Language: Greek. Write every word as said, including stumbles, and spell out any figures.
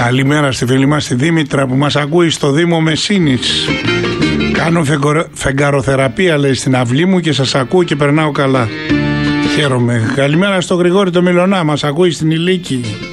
Καλημέρα στη φίλη μας τη Δήμητρα που μας ακούει στο Δήμο Μεσίνης. Κάνω φεγγαροθεραπεία, λέει, στην αυλή μου και σας ακούω και περνάω καλά. Χαίρομαι. Καλημέρα στο Γρηγόρη το Μιλωνά, μας ακούει στην Ηλίκη.